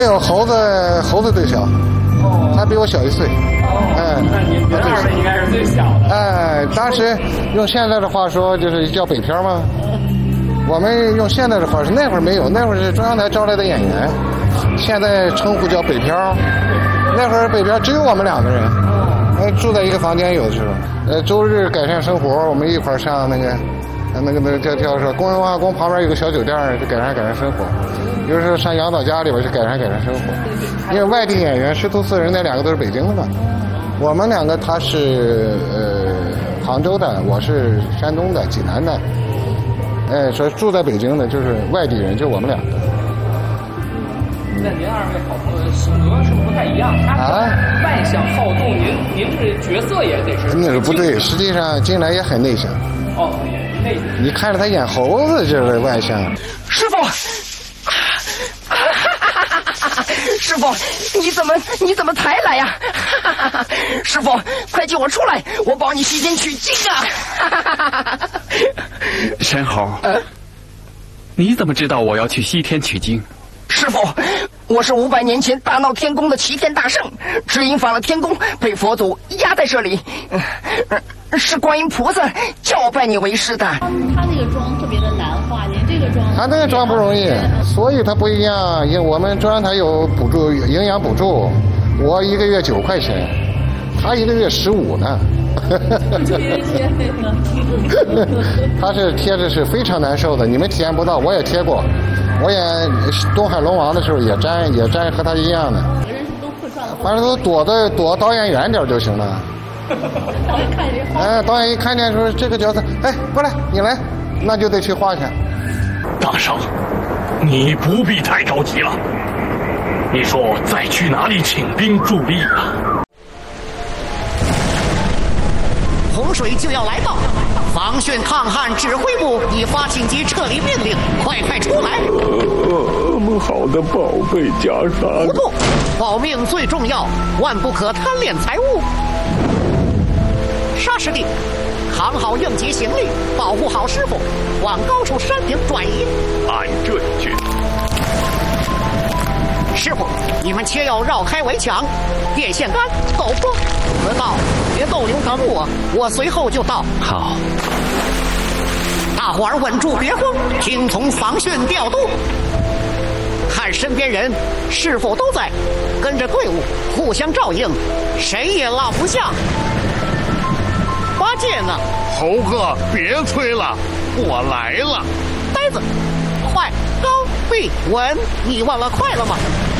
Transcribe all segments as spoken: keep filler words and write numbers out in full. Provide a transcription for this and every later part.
有猴子，猴子最小，他比我小一岁。 哦， 哎， 那您您二位应该是最小的。 哎，当时用现在的话说，就是叫北漂嘛。我们用现在的话是那会儿没有，那会儿是中央台招来的演员，现在称呼叫北漂。那会儿北漂只有我们两个人，呃，住在一个房间，有的时候，呃，周日改善生活，我们一块儿上那个。那个那个叫叫说，工人文化宫旁边有个小酒店，就改善改善生活。有时候上杨导家里边去改善改善生活。因为外地演员师徒四人，那两个都是北京的嘛。我们两个他是呃杭州的，我是山东的济南的。哎，说住在北京的就是外地人，就我们两个。 那您二位好朋友性格是不是不太一样？他啊， 外向好动，您您是角色也得是。 那是不对，实际上进来也很内向。 哦，也是内向。 你看着他演猴子就是外向。 师傅，师傅，你怎么你怎么才来呀？师傅，快救我出来，我帮你西天取经啊！ 申猴，呃、你怎么知道我要去西天取经？ 师傅，我是五百年前大闹天宫的齐天大圣，只因犯了天宫，被佛祖压在这里。是观音菩萨叫我拜你为师的。 他那个妆特别的难画，您这个妆他那个妆不容易，所以他不一样。因为我们中央台有补助，营养补助，我一个月九块钱，他一个月十五呢。他是贴着是非常难受的，你们体验不到，我也贴过。我演东海龙王的时候也粘，也粘和他一样的。反正都躲的躲导演远点就行了。 导演看人画， 哎，导演一看见说这个角色，哎，过来，你来，那就得去画去。 大圣，你不必太着急了。你说再去哪里请兵助力啊？ 洪水就要来到，防汛抗旱指挥部已发紧急撤离命令，快快出来！ 呃，好的，宝贝袈裟。 不不，保命最重要，万不可贪恋财物。沙师弟，扛好应急行李，保护好师傅，往高处山顶转移。 按这就去。 师傅，你们切要绕开围墙，电线杆、陡坡，得到，别逗留等我，我随后就到。 好。 大伙儿稳住，别慌，听从防汛调度。看身边人是否都在，跟着队伍互相照应，谁也落不下。八戒呢？ 猴哥，别催了，我来了。 呆子，快，高，闭，稳，你忘了快了吗？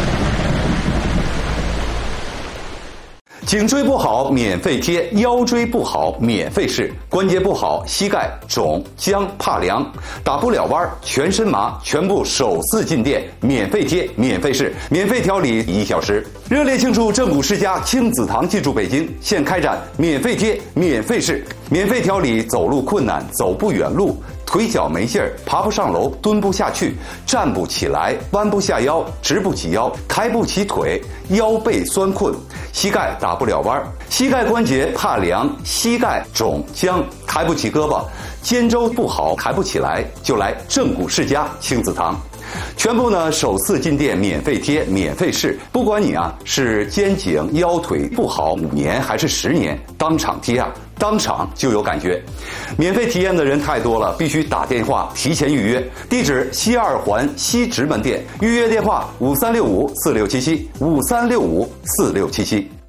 颈椎不好免费贴，腰椎不好免费试，关节不好膝盖肿僵怕凉打不了弯全身麻，全部首次进店免费贴免费试，免费调理一小时。热烈庆祝正骨世家亲子堂进驻北京，现开展免费贴免费试，免费调理走路困难走不远路，腿脚没劲儿，爬不上楼，蹲不下去，站不起来，弯不下腰，直不起腰，抬不起腿，腰背酸困，膝盖打不了弯，膝盖关节怕凉，膝盖肿僵，抬不起胳膊，肩周不好，抬不起来，就来正骨世家亲子堂。全部呢首次进店免费贴免费试，不管你啊是肩颈腰腿不好五年还是十年，当场贴啊当场就有感觉。免费体验的人太多了，必须打电话提前预约。地址西二环西直门店，预约电话五三六五四六七七五三六五四六七七。